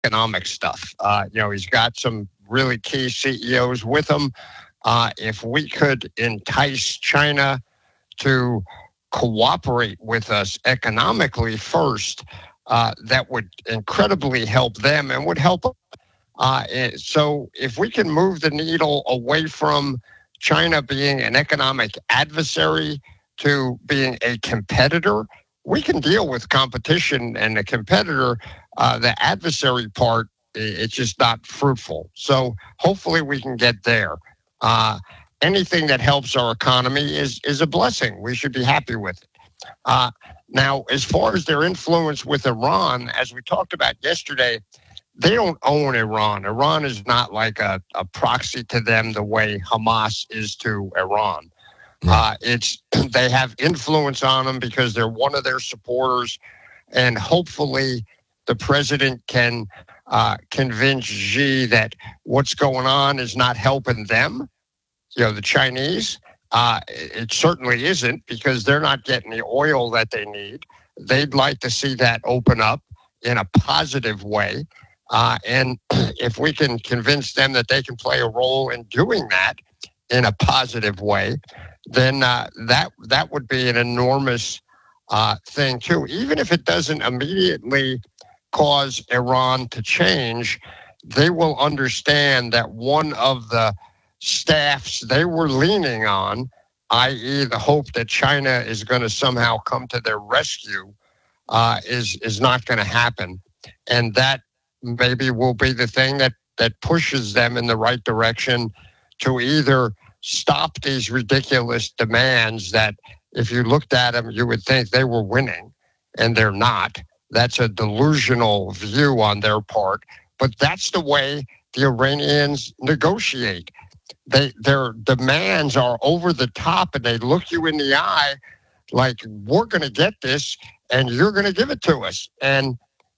economic stuff. He's got some really key CEOs with him. If we could entice China to cooperate with us economically first, that would incredibly help them and would help us. So if we can move the needle away from China being an economic adversary to being a competitor, we can deal with competition and a competitor. The adversary part, it's just not fruitful. So hopefully we can get there. Anything that helps our economy is a blessing. We should be happy with it. Now, as far as their influence with Iran, as we talked about yesterday, they don't own Iran. Iran is not like a proxy to them the way Hamas is to Iran. They have influence on them because they're one of their supporters, and hopefully the president can convince Xi that what's going on is not helping them, the Chinese. It certainly isn't, because they're not getting the oil that they need. They'd like to see that open up in a positive way. And if we can convince them that they can play a role in doing that in a positive way, then that would be an enormous thing too. Even if it doesn't immediately cause Iran to change, they will understand that one of the staffs they were leaning on, i.e. the hope that China is going to somehow come to their rescue, is not going to happen. And that maybe will be the thing that pushes them in the right direction to either stop these ridiculous demands that, if you looked at them, you would think they were winning, and they're not. That's a delusional view on their part. But that's the way the Iranians negotiate. Their demands are over the top, and they look you in the eye like, we're going to get this, and you're going to give it to us. And,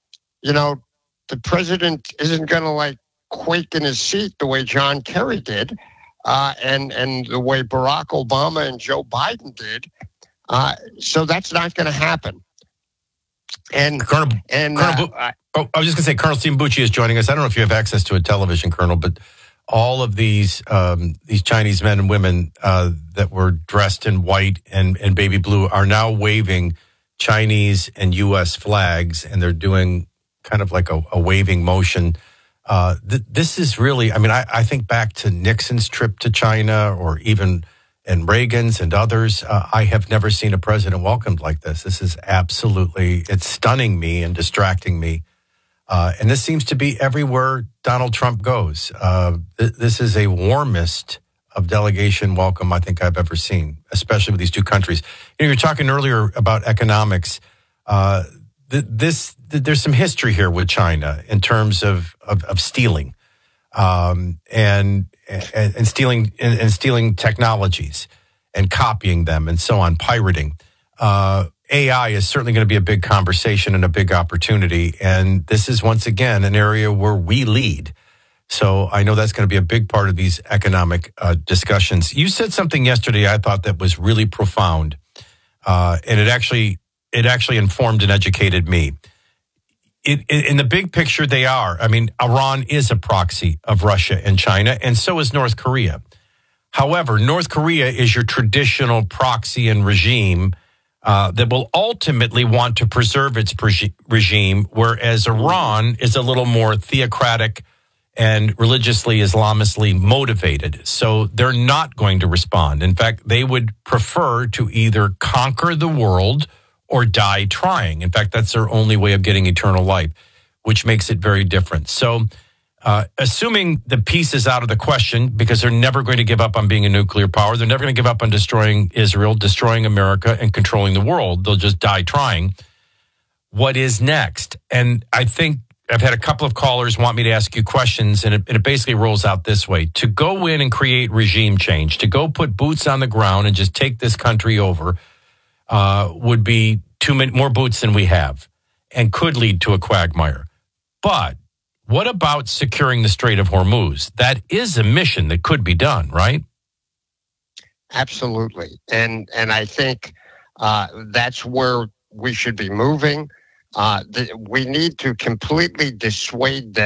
the president isn't going to quake in his seat the way John Kerry did, and the way Barack Obama and Joe Biden did. So that's not going to happen. And I was just going to say, Colonel Stephen Bucci is joining us. I don't know if you have access to a television, Colonel, but all of these Chinese men and women that were dressed in white and baby blue are now waving Chinese and U.S. flags, and they're doing kind of like a waving motion. This is really, I think back to Nixon's trip to China, or even and Reagan's and others. I have never seen a president welcomed like this. This is it's stunning me and distracting me. And this seems to be everywhere Donald Trump goes. This is a warmest of delegation welcome I think I've ever seen, especially with these two countries. You were talking earlier about economics. There's some history here with China in terms of stealing, and stealing technologies and copying them and so on, pirating. AI is certainly going to be a big conversation and a big opportunity. And this is, once again, an area where we lead. So I know that's going to be a big part of these economic discussions. You said something yesterday I thought that was really profound, and it actually informed and educated me. In the big picture, they are. Iran is a proxy of Russia and China, and so is North Korea. However, North Korea is your traditional proxy and regime that will ultimately want to preserve its regime, whereas Iran is a little more theocratic and religiously Islamistly motivated. So they're not going to respond. In fact, they would prefer to either conquer the world or die trying. In fact, that's their only way of getting eternal life, which makes it very different. So assuming the peace is out of the question, because they're never going to give up on being a nuclear power, they're never going to give up on destroying Israel, destroying America, and controlling the world. They'll just die trying. What is next? And I think I've had a couple of callers want me to ask you questions, and it basically rolls out this way. To go in and create regime change, to go put boots on the ground and just take this country over, would be too many more boots than we have, and could lead to a quagmire. But what about securing the Strait of Hormuz? That is a mission that could be done, right? Absolutely. And I think that's where we should be moving. We need to completely dissuade them